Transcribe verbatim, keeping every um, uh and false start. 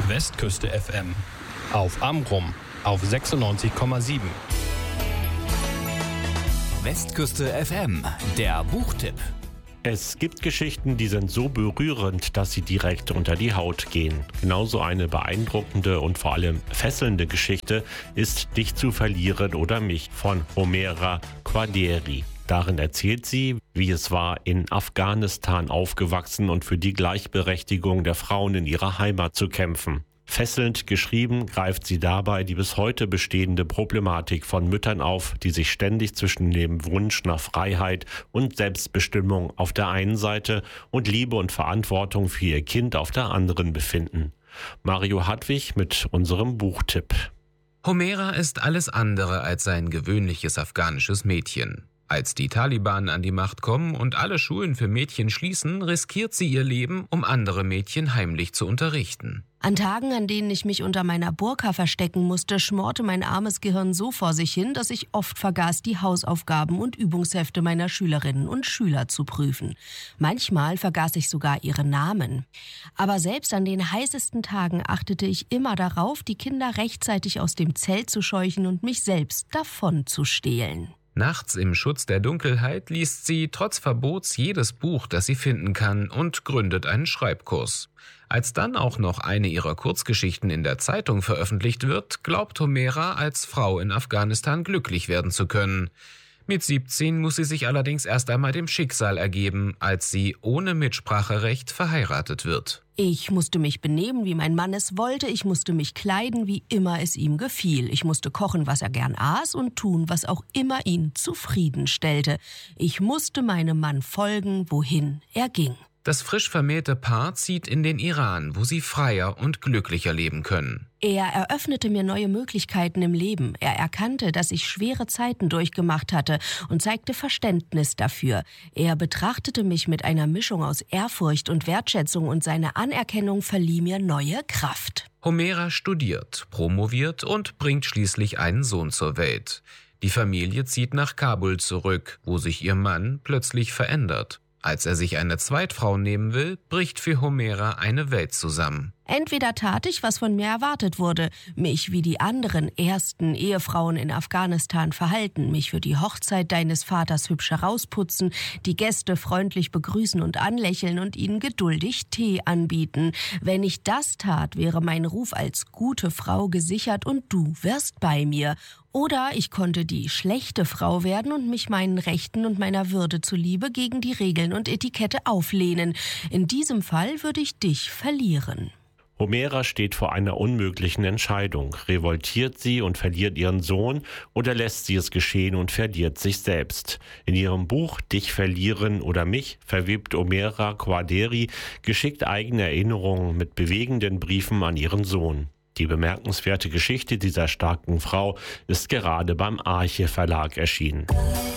Westküste F M. Auf Amrum auf sechsundneunzig Komma sieben. Westküste F M, der Buchtipp. Es gibt Geschichten, die sind so berührend, dass sie direkt unter die Haut gehen. Genauso eine beeindruckende und vor allem fesselnde Geschichte ist Dich zu verlieren oder mich von Homera Qaderi. Darin erzählt sie, wie es war, in Afghanistan aufgewachsen und für die Gleichberechtigung der Frauen in ihrer Heimat zu kämpfen. Fesselnd geschrieben greift sie dabei die bis heute bestehende Problematik von Müttern auf, die sich ständig zwischen dem Wunsch nach Freiheit und Selbstbestimmung auf der einen Seite und Liebe und Verantwortung für ihr Kind auf der anderen befinden. Mario Hartwig mit unserem Buchtipp. Homera ist alles andere als ein gewöhnliches afghanisches Mädchen. Als die Taliban an die Macht kommen und alle Schulen für Mädchen schließen, riskiert sie ihr Leben, um andere Mädchen heimlich zu unterrichten. An Tagen, an denen ich mich unter meiner Burka verstecken musste, schmorte mein armes Gehirn so vor sich hin, dass ich oft vergaß, die Hausaufgaben und Übungshefte meiner Schülerinnen und Schüler zu prüfen. Manchmal vergaß ich sogar ihre Namen. Aber selbst an den heißesten Tagen achtete ich immer darauf, die Kinder rechtzeitig aus dem Zelt zu scheuchen und mich selbst davon zu stehlen. Nachts im Schutz der Dunkelheit liest sie trotz Verbots jedes Buch, das sie finden kann, und gründet einen Schreibkurs. Als dann auch noch eine ihrer Kurzgeschichten in der Zeitung veröffentlicht wird, glaubt Homera, als Frau in Afghanistan glücklich werden zu können. Mit siebzehn muss sie sich allerdings erst einmal dem Schicksal ergeben, als sie ohne Mitspracherecht verheiratet wird. Ich musste mich benehmen, wie mein Mann es wollte. Ich musste mich kleiden, wie immer es ihm gefiel. Ich musste kochen, was er gern aß, und tun, was auch immer ihn zufriedenstellte. Ich musste meinem Mann folgen, wohin er ging. Das frisch vermählte Paar zieht in den Iran, wo sie freier und glücklicher leben können. Er eröffnete mir neue Möglichkeiten im Leben. Er erkannte, dass ich schwere Zeiten durchgemacht hatte und zeigte Verständnis dafür. Er betrachtete mich mit einer Mischung aus Ehrfurcht und Wertschätzung, und seine Anerkennung verlieh mir neue Kraft. Homera studiert, promoviert und bringt schließlich einen Sohn zur Welt. Die Familie zieht nach Kabul zurück, wo sich ihr Mann plötzlich verändert. Als er sich eine Zweitfrau nehmen will, bricht für Homera eine Welt zusammen. Entweder tat ich, was von mir erwartet wurde, mich wie die anderen ersten Ehefrauen in Afghanistan verhalten, mich für die Hochzeit deines Vaters hübsch herausputzen, die Gäste freundlich begrüßen und anlächeln und ihnen geduldig Tee anbieten. Wenn ich das tat, wäre mein Ruf als gute Frau gesichert und du wärst bei mir. Oder ich konnte die schlechte Frau werden und mich meinen Rechten und meiner Würde zuliebe gegen die Regeln und Etikette auflehnen. In diesem Fall würde ich dich verlieren. Homera steht vor einer unmöglichen Entscheidung. Revoltiert sie und verliert ihren Sohn oder lässt sie es geschehen und verliert sich selbst? In ihrem Buch Dich verlieren oder mich verwebt Homera Qaderi geschickt eigene Erinnerungen mit bewegenden Briefen an ihren Sohn. Die bemerkenswerte Geschichte dieser starken Frau ist gerade beim Arche Verlag erschienen.